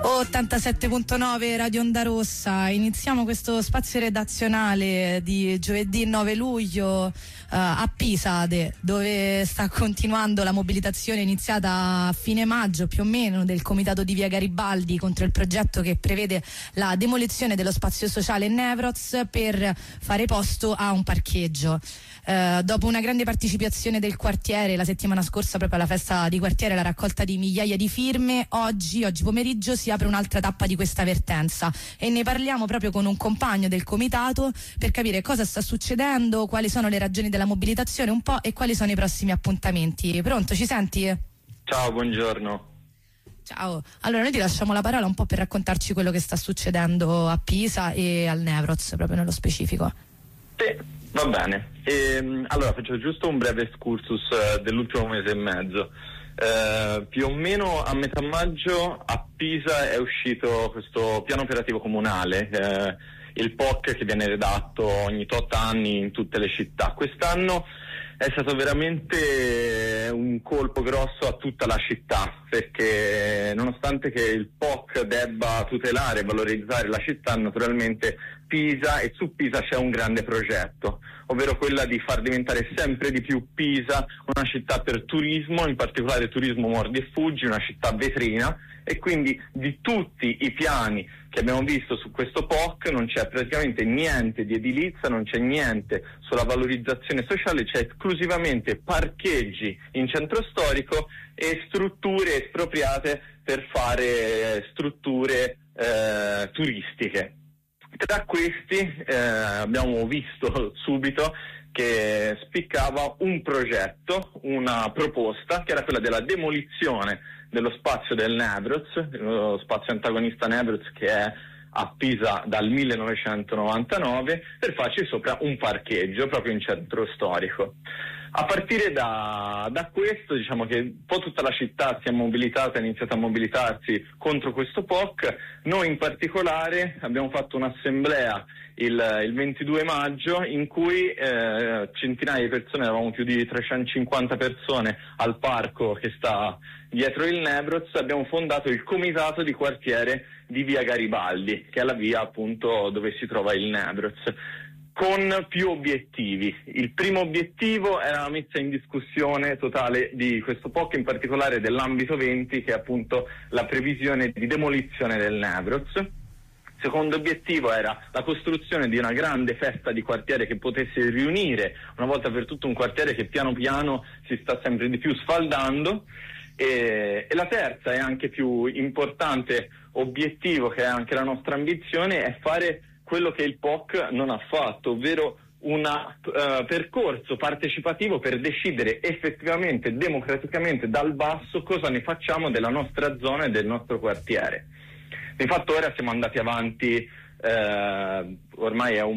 87.9 Radio Onda Rossa. Iniziamo questo spazio redazionale di giovedì 9 luglio a Pisa, dove sta continuando la mobilitazione iniziata a fine maggio più o meno del comitato di Via Garibaldi contro il progetto che prevede la demolizione dello spazio sociale Nevroz per fare posto a un parcheggio. Dopo una grande partecipazione del quartiere la settimana scorsa, proprio alla festa di quartiere, la raccolta di migliaia di firme, oggi pomeriggio si apre un'altra tappa di questa vertenza e ne parliamo proprio con un compagno del comitato per capire cosa sta succedendo, quali sono le ragioni della mobilitazione un po' e quali sono i prossimi appuntamenti. Pronto, ci senti? Ciao, buongiorno. Ciao, allora noi ti lasciamo la parola un po' per raccontarci quello che sta succedendo a Pisa e al Nevroz proprio nello specifico. Sì. Va bene, allora faccio giusto un breve excursus dell'ultimo mese e mezzo. Più o meno a metà maggio a Pisa è uscito questo piano operativo comunale, il POC, che viene redatto ogni tot anni in tutte le città. Quest'anno è stato veramente un colpo grosso a tutta la città, perché nonostante che il POC debba tutelare e valorizzare la città, naturalmente Pisa, e su Pisa c'è un grande progetto, ovvero quella di far diventare sempre di più Pisa una città per turismo, in particolare turismo mordi e fuggi, una città vetrina, e quindi di tutti i piani che abbiamo visto su questo POC non c'è praticamente niente di edilizia, non c'è niente sulla valorizzazione sociale, c'è esclusivamente parcheggi in centro storico e strutture espropriate per fare strutture turistiche. Tra questi abbiamo visto subito che spiccava un progetto, una proposta, che era quella della demolizione dello spazio del Nevroz, lo spazio antagonista Nevroz, che è a Pisa dal 1999, per farci sopra un parcheggio proprio in centro storico. A partire da questo, diciamo che un po' tutta la città si è mobilitata, ha iniziato a mobilitarsi contro questo POC. Noi in particolare abbiamo fatto un'assemblea il 22 maggio in cui centinaia di persone, eravamo più di 350 persone al parco che sta dietro il Nevroz. Abbiamo fondato il comitato di quartiere di Via Garibaldi, che è la via appunto dove si trova il Nevroz, con più obiettivi. Il primo obiettivo era la messa in discussione totale di questo POC, in particolare dell'ambito 20, che è appunto la previsione di demolizione del Nevroz. Il secondo obiettivo era la costruzione di una grande festa di quartiere che potesse riunire una volta per tutto un quartiere che piano piano si sta sempre di più sfaldando. E la terza e anche più importante obiettivo, che è anche la nostra ambizione, è fare quello che il POC non ha fatto, ovvero un percorso partecipativo per decidere effettivamente, democraticamente, dal basso, cosa ne facciamo della nostra zona e del nostro quartiere. Di fatto ora siamo andati avanti, ormai è un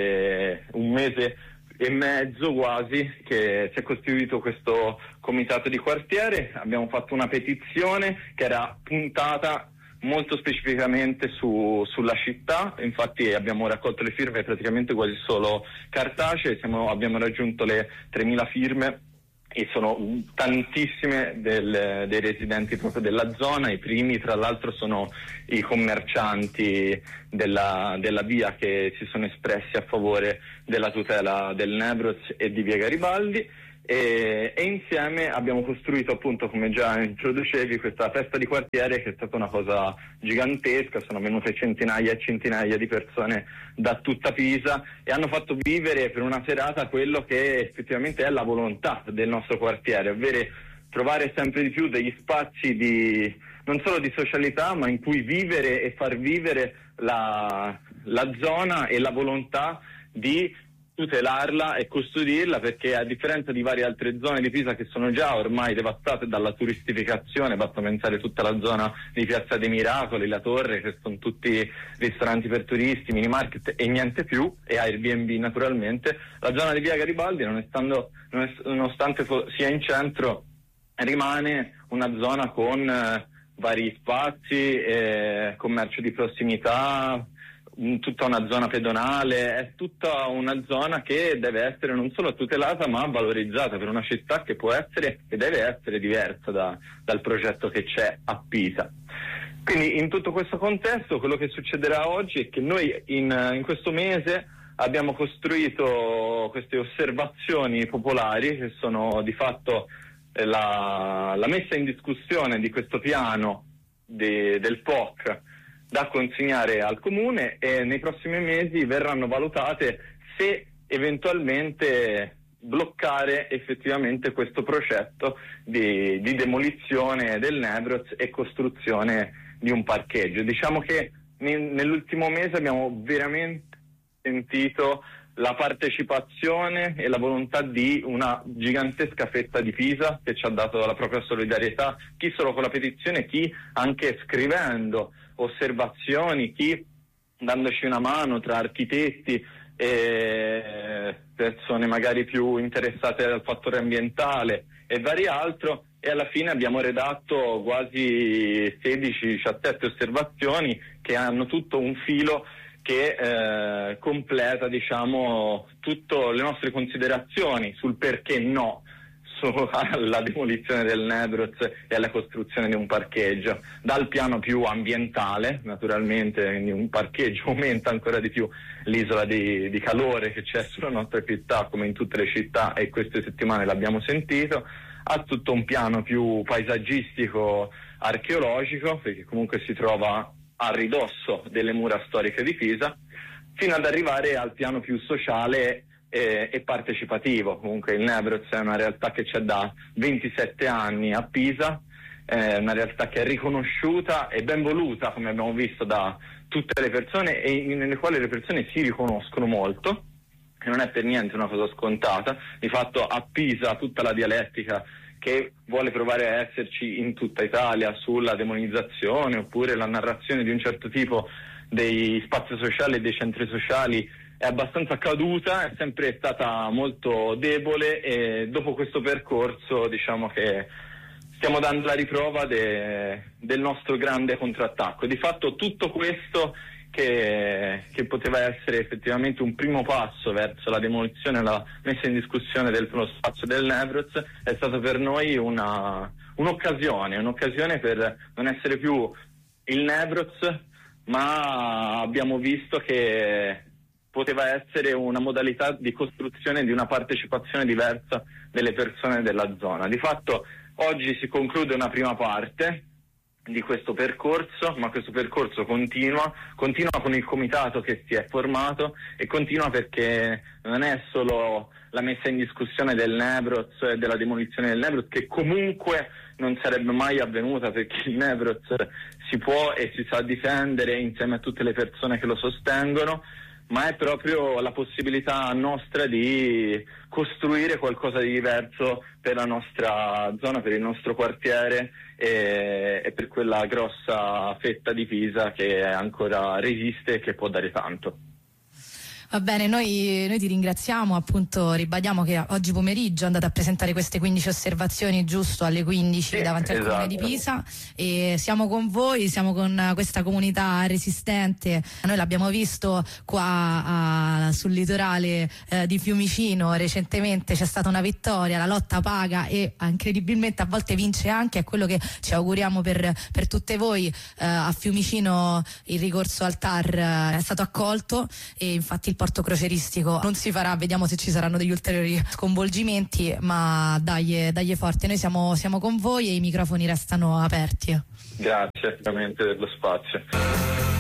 mese e mezzo quasi che si è costituito questo comitato di quartiere. Abbiamo fatto una petizione che era puntata molto specificamente sulla città, infatti abbiamo raccolto le firme praticamente quasi solo cartacee, abbiamo raggiunto le 3.000 firme e sono tantissime dei residenti proprio della zona. I primi tra l'altro sono i commercianti della via, che si sono espressi a favore della tutela del Nevroz e di Via Garibaldi. E insieme abbiamo costruito, appunto, come già introducevi, questa festa di quartiere, che è stata una cosa gigantesca. Sono venute centinaia e centinaia di persone da tutta Pisa e hanno fatto vivere per una serata quello che effettivamente è la volontà del nostro quartiere, ovvero trovare sempre di più degli spazi non solo di socialità, ma in cui vivere e far vivere la zona e la volontà di tutelarla e custodirla, perché a differenza di varie altre zone di Pisa che sono già ormai devastate dalla turistificazione, basta pensare tutta la zona di Piazza dei Miracoli, la Torre, che sono tutti ristoranti per turisti, mini market e niente più, e Airbnb naturalmente, la zona di Via Garibaldi, nonostante sia in centro, rimane una zona con vari spazi, commercio di prossimità, tutta una zona pedonale, è tutta una zona che deve essere non solo tutelata ma valorizzata per una città che può essere e deve essere diversa dal progetto che c'è a Pisa. Quindi in tutto questo contesto quello che succederà oggi è che noi in questo mese abbiamo costruito queste osservazioni popolari che sono di fatto la messa in discussione di questo piano del POC da consegnare al comune, e nei prossimi mesi verranno valutate se eventualmente bloccare effettivamente questo progetto di demolizione del Nevroz e costruzione di un parcheggio. Diciamo che nell'ultimo mese abbiamo veramente sentito la partecipazione e la volontà di una gigantesca fetta di Pisa che ci ha dato la propria solidarietà, chi solo con la petizione, chi anche scrivendo osservazioni, chi dandoci una mano tra architetti e persone magari più interessate al fattore ambientale e vari altro, e alla fine abbiamo redatto quasi 16-17 osservazioni che hanno tutto un filo che completa, diciamo, tutte le nostre considerazioni sul perché no alla demolizione del Nevroz e alla costruzione di un parcheggio, dal piano più ambientale, naturalmente, quindi un parcheggio aumenta ancora di più l'isola di calore che c'è sulla nostra città, come in tutte le città, e queste settimane l'abbiamo sentito, a tutto un piano più paesaggistico, archeologico, perché comunque si trova a ridosso delle mura storiche di Pisa, fino ad arrivare al piano più sociale e partecipativo. Comunque il Nevroz è una realtà che c'è da 27 anni a Pisa, è una realtà che è riconosciuta e ben voluta, come abbiamo visto, da tutte le persone, e nelle quali le persone si riconoscono molto, e non è per niente una cosa scontata. Di fatto a Pisa tutta la dialettica che vuole provare a esserci in tutta Italia sulla demonizzazione oppure la narrazione di un certo tipo dei spazi sociali e dei centri sociali è abbastanza caduta, è sempre stata molto debole, e dopo questo percorso diciamo che stiamo dando la riprova del nostro grande contrattacco. Di fatto tutto questo che poteva essere effettivamente un primo passo verso la demolizione e la messa in discussione dello spazio del Nevroz è stato per noi un'occasione per non essere più il Nevroz, ma abbiamo visto che poteva essere una modalità di costruzione di una partecipazione diversa delle persone della zona. Di fatto oggi si conclude una prima parte di questo percorso, ma questo percorso continua con il comitato che si è formato, e continua perché non è solo la messa in discussione del Nevroz e della demolizione del Nevroz, che comunque non sarebbe mai avvenuta, perché il Nevroz si può e si sa difendere insieme a tutte le persone che lo sostengono, ma è proprio la possibilità nostra di costruire qualcosa di diverso per la nostra zona, per il nostro quartiere e per quella grossa fetta di Pisa che ancora resiste e che può dare tanto. Va bene, noi ti ringraziamo, appunto ribadiamo che oggi pomeriggio andate a presentare queste 15 osservazioni giusto alle 15 davanti al Comune di Pisa, e siamo con voi, siamo con questa comunità resistente. Noi l'abbiamo visto qua sul litorale di Fiumicino, recentemente c'è stata una vittoria, la lotta paga e incredibilmente a volte vince anche, è quello che ci auguriamo per tutte voi. A Fiumicino il ricorso al TAR è stato accolto e infatti il porto croceristico non si farà, vediamo se ci saranno degli ulteriori sconvolgimenti, ma dai forte, noi siamo con voi e i microfoni restano aperti. Grazie veramente dello spazio.